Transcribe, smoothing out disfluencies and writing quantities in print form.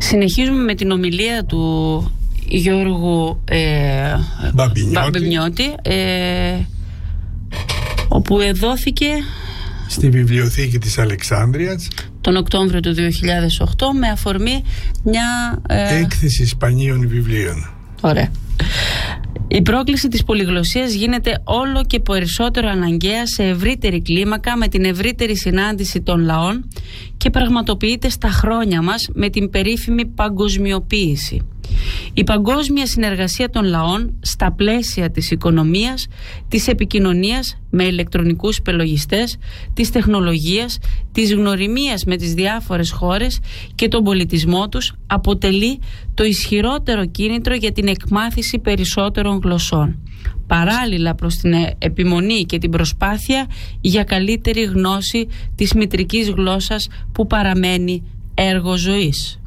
Συνεχίζουμε με την ομιλία του Γιώργου Μπαμπινιώτη, όπου δόθηκε στη Βιβλιοθήκη της Αλεξάνδρειας τον Οκτώβριο του 2008 με αφορμή μια έκθεση σπανίων βιβλίων. Ωραία. Η πρόκληση της πολυγλωσσίας γίνεται όλο και περισσότερο αναγκαία σε ευρύτερη κλίμακα με την ευρύτερη συνάντηση των λαών και πραγματοποιείται στα χρόνια μας με την περίφημη παγκοσμιοποίηση. Η παγκόσμια συνεργασία των λαών στα πλαίσια της οικονομίας, της επικοινωνίας με ηλεκτρονικούς υπολογιστές, της τεχνολογίας, της γνωριμίας με τις διάφορες χώρες και τον πολιτισμό τους αποτελεί το ισχυρότερο κίνητρο για την εκμάθηση περισσότερων γλωσσών, παράλληλα προς την επιμονή και την προσπάθεια για καλύτερη γνώση της μητρικής γλώσσας που παραμένει έργο ζωής.